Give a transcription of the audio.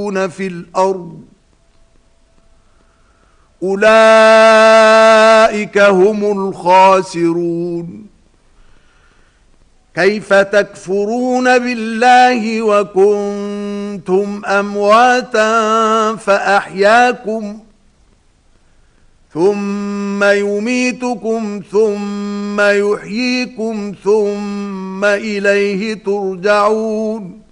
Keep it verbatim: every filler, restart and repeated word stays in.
يفسدون في الأرض أولئك هم الخاسرون. كيف تكفرون بالله وكنتم أمواتا فأحياكم ثم يميتكم ثم يحييكم ثم إليه ترجعون.